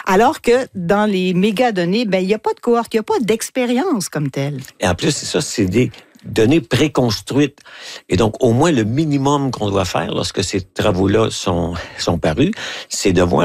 Alors que dans les mégadonnées, il n'y a pas de cohorte, il n'y a pas d'expérience comme telle. Et en plus, c'est ça, c'est des données préconstruites. Et donc, au moins, le minimum qu'on doit faire lorsque ces travaux-là sont parus, c'est de voir